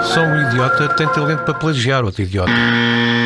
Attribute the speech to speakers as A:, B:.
A: Só um idiota tem talento para plagiar outro idiota.